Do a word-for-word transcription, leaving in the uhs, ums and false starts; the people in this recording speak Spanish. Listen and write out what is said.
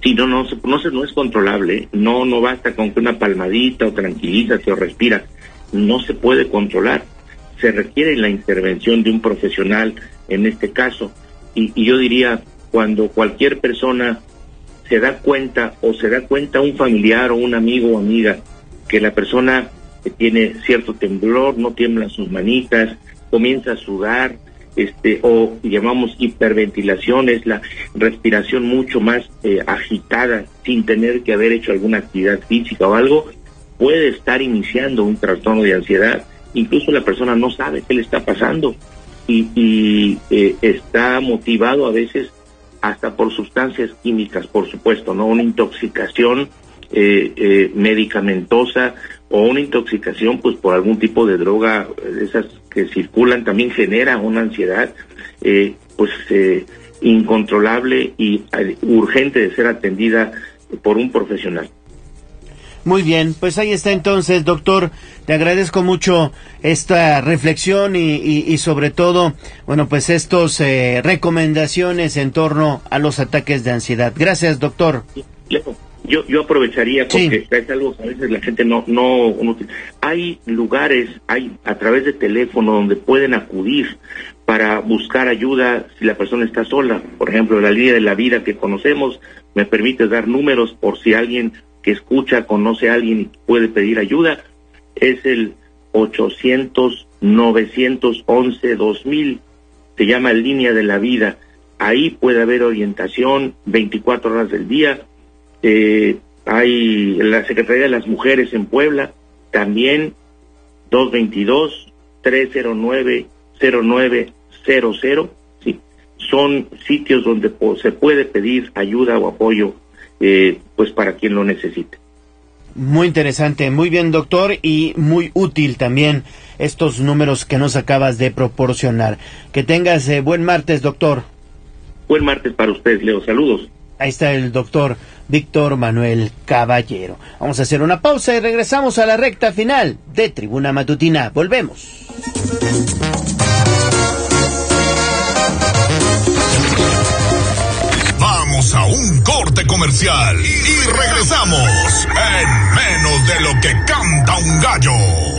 Sí, no, no, no, se, no es controlable, no, no basta con que una palmadita o tranquilízate o respira, no se puede controlar, se requiere la intervención de un profesional en este caso, y, y yo diría, cuando cualquier persona se da cuenta o se da cuenta un familiar o un amigo o amiga que la persona tiene cierto temblor, no tiemblan sus manitas, comienza a sudar, este o llamamos hiperventilación, es la respiración mucho más eh, agitada sin tener que haber hecho alguna actividad física o algo, puede estar iniciando un trastorno de ansiedad. Incluso la persona no sabe qué le está pasando y, y eh, está motivado a veces hasta por sustancias químicas, por supuesto, ¿no? Una intoxicación eh, eh, medicamentosa o una intoxicación pues por algún tipo de droga, esas que circulan, también genera una ansiedad eh, pues eh, incontrolable y eh, urgente de ser atendida por un profesional. Muy bien, pues ahí está entonces, doctor, te agradezco mucho esta reflexión y, y, y sobre todo, bueno, pues estos eh, recomendaciones en torno a los ataques de ansiedad. Gracias, doctor. Yo yo aprovecharía porque sí. Es algo que a veces la gente no, no, no... Hay lugares, hay a través de teléfono donde pueden acudir para buscar ayuda si la persona está sola. Por ejemplo, la línea de la vida que conocemos me permite dar números por si alguien que escucha, conoce a alguien y puede pedir ayuda, es el ochocientos, novecientos once, dos mil, se llama Línea de la Vida. Ahí puede haber orientación veinticuatro horas del día. Eh, hay la Secretaría de las Mujeres en Puebla, también dos veintidós, trescientos nueve, cero nueve cero cero, sí, son sitios donde po- se puede pedir ayuda o apoyo Eh, pues para quien lo necesite. Muy interesante, muy bien, doctor, y muy útil también estos números que nos acabas de proporcionar. Que tengas eh, buen martes, doctor. Buen martes para ustedes, Leo, saludos. Ahí está el doctor Víctor Manuel Caballero. Vamos a hacer una pausa y regresamos a la recta final de Tribuna Matutina. Volvemos. Vamos a un corte comercial y regresamos en menos de lo que canta un gallo.